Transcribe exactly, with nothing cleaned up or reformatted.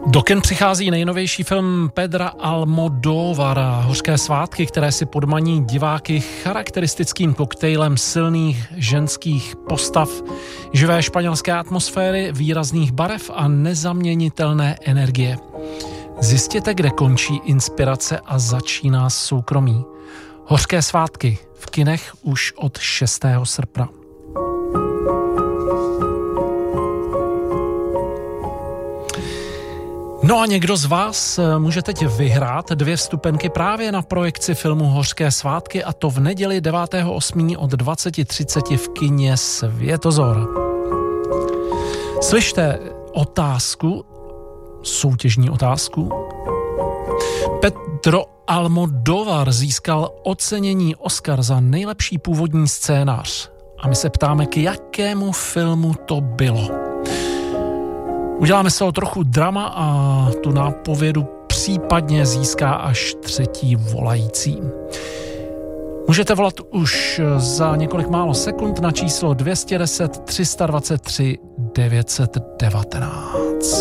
Do kin přichází nejnovější film Pedra Almodóvara Hořké svátky, které si podmaní diváky charakteristickým koktejlem silných ženských postav, živé španělské atmosféry, výrazných barev a nezaměnitelné energie. Zjistěte, kde končí inspirace a začíná soukromí. Hořké svátky v kinech už od šestého srpna. No a někdo z vás může teď vyhrát dvě vstupenky právě na projekci filmu Hořké svátky, a to v neděli devátého osmého od dvacet třicet v kině Světozor. Slyšte otázku, soutěžní otázku. Pedro Almodóvar získal ocenění Oscar za nejlepší původní scénář. A my se ptáme, k jakému filmu to bylo. Uděláme se o trochu drama a tu nápovědu případně získá až třetí volající. Můžete volat už za několik málo sekund na číslo dvě stě deset tři sta dvacet tři devět set devatenáct.